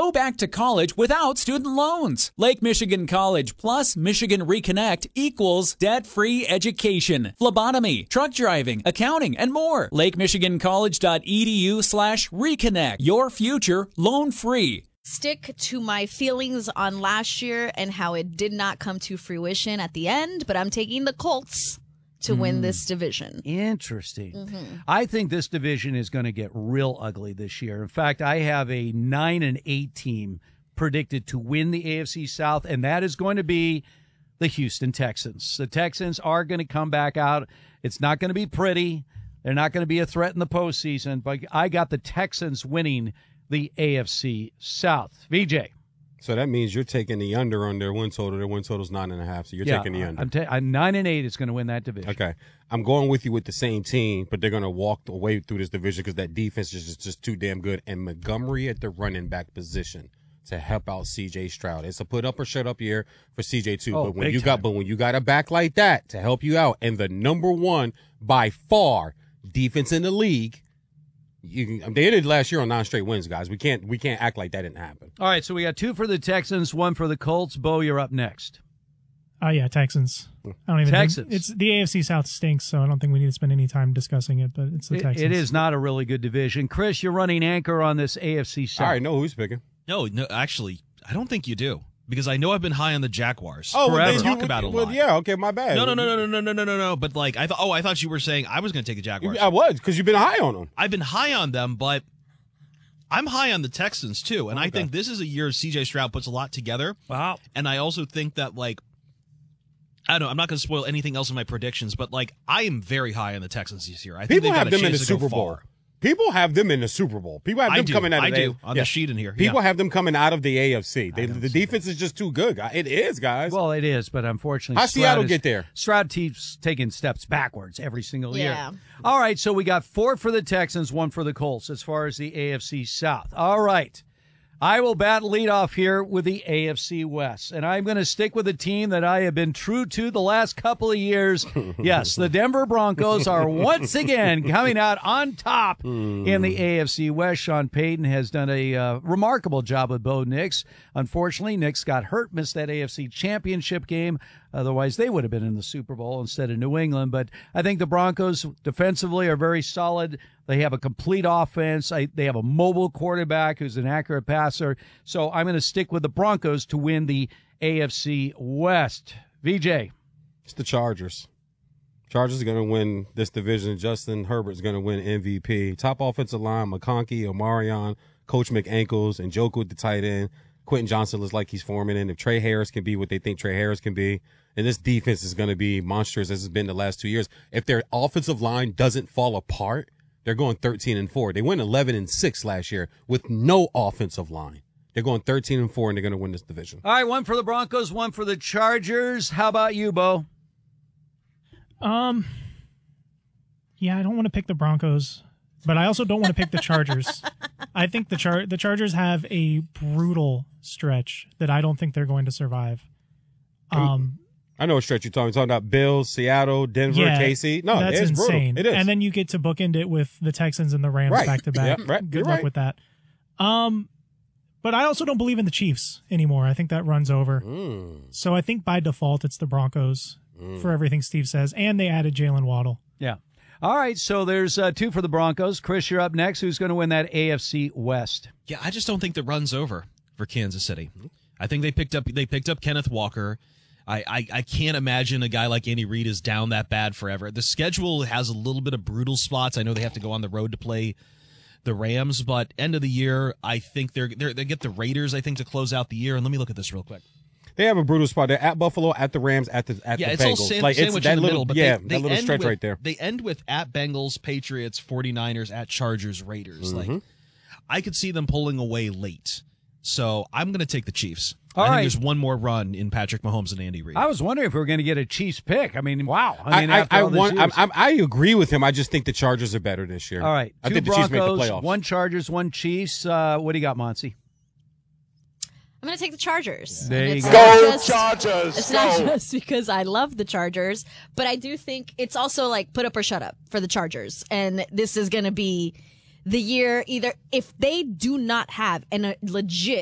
Go back to college without student loans. Lake Michigan College plus Michigan Reconnect equals debt-free education, phlebotomy, truck driving, accounting, and more. LakeMichiganCollege.edu/reconnect. Your future loan-free. Stick to my feelings on last year and how it did not come to fruition at the end, but I'm taking the Colts to win this division. Interesting. I think this division is going to get real ugly this year. In fact, I have a 9-8 team predicted to win the AFC South, and that is going to be the Houston Texans. The Texans are going to come back out. It's not going to be pretty. They're not going to be a threat in the postseason, but I got the Texans winning the AFC South. VJ. So that means you're taking the under on their win total. Their win total's 9.5, so you're taking the under. I'm 9-8 is going to win that division. Okay. I'm going with you with the same team, but they're going to walk away through this division because that defense is just too damn good. And Montgomery at the running back position to help out C.J. Stroud. It's a put up or shut up year for C.J. too. Oh, but when you got a back like that to help you out, and the number one by far defense in the league. They ended last year on 9 straight wins, guys. We can't act like that didn't happen. All right, so we got 2 for the Texans, 1 for the Colts. Bo, you're up next. Yeah, Texans. I don't even Texans. think it's the AFC South stinks, so I don't think we need to spend any time discussing it, but it's the Texans. It is not a really good division. Chris, you're running anchor on this AFC South. All right, know who's picking. No, actually, I don't think you do. Because I know I've been high on the Jaguars. Oh, well, I talk about it a lot. Well, yeah, okay, my bad. No. But like, I thought you were saying I was going to take the Jaguars. I was, because you've been high on them. I've been high on them, but I'm high on the Texans too, and I think this is a year C.J. Stroud puts a lot together. Wow. And I also think that, like, I don't know, I'm not going to spoil anything else in my predictions, but like, I am very high on the Texans this year. I think People they've got have a them in chance the to go Super Bowl. far. People have them in the Super Bowl. People have them coming out of the sheet in here. People have them coming out of the AFC. The defense is just too good. It is, guys. Well, it is, but unfortunately, how Seattle get there? Stroud keeps taking steps backwards every single year. Yeah. All right, so we got 4 for the Texans, 1 for the Colts as far as the AFC South. All right. I will bat lead off here with the AFC West, and I'm going to stick with a team that I have been true to the last couple of years. Yes, the Denver Broncos are once again coming out on top in the AFC West. Sean Payton has done a remarkable job with Bo Nix. Unfortunately, Nix got hurt, missed that AFC Championship game. Otherwise, they would have been in the Super Bowl instead of New England. But I think the Broncos defensively are very solid. They have a complete offense. They have a mobile quarterback who's an accurate passer. So I'm going to stick with the Broncos to win the AFC West. VJ. It's the Chargers. Chargers are going to win this division. Justin Herbert's going to win MVP. Top offensive line, McConkey, Omarion, Coach McAnkles, and Njoku at the tight end. Quentin Johnson looks like he's forming in. If Trey Harris can be what they think Trey Harris can be, and this defense is going to be monstrous as it's been the last 2 years. If their offensive line doesn't fall apart, they're going 13-4. They went 11-6 last year with no offensive line. They're going 13-4, and they're going to win this division. All right, 1 for the Broncos, 1 for the Chargers. How about you, Bo? Yeah, I don't want to pick the Broncos, but I also don't want to pick the Chargers. I think the Chargers have a brutal stretch that I don't think they're going to survive. I know what stretch you're talking about. Bills, Seattle, Denver, KC. No, that's it's insane. brutal. It is. And then you get to bookend it with the Texans and the Rams back to back. Yeah, right. Good luck with that. But I also don't believe in the Chiefs anymore. I think that runs over. So I think by default it's the Broncos for everything Steve says. And they added Jalen Waddle. Yeah. All right, so there's 2 for the Broncos. Chris, you're up next. Who's going to win that AFC West? Yeah, I just don't think that runs over for Kansas City. I think they picked up Kenneth Walker. I can't imagine a guy like Andy Reid is down that bad forever. The schedule has a little bit of brutal spots. I know they have to go on the road to play the Rams, but end of the year, I think they get the Raiders, I think, to close out the year. And let me look at this real quick. They have a brutal spot. They're at Buffalo, at the Rams, at the it's Bengals. all sandwiched in the middle. But that they little stretch right there. They end with at Bengals, Patriots, 49ers, at Chargers, Raiders. Like, I could see them pulling away late. So I'm going to take the Chiefs. I think there's one more run in Patrick Mahomes and Andy Reid. I was wondering if we were going to get a Chiefs pick. I mean, wow. I agree with him. I just think the Chargers are better this year. All right. I 2 think Broncos, the Chiefs make the playoffs. 1 Chargers, 1 Chiefs. What do you got, Monty? I'm going to take the Chargers. There you go. Go Chargers! It's not just because I love the Chargers, but I do think it's also like put up or shut up for the Chargers. And this is going to be the year either if they do not have a legit